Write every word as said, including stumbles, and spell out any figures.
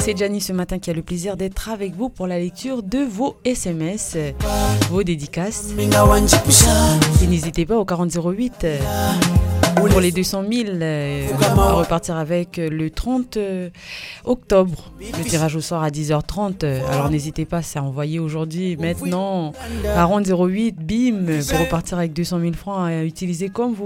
C'est Gianni ce matin qui a le plaisir d'être avec vous pour la lecture de vos S M S, vos dédicaces. Et n'hésitez pas au quarante zéro huit pour les deux cent mille, euh, on va repartir avec le trente octobre. Le tirage au sort à dix heures trente. Alors n'hésitez pas, c'est envoyé aujourd'hui, maintenant. quarante zéro huit, bim, pour repartir avec deux cent mille francs à utiliser comme vous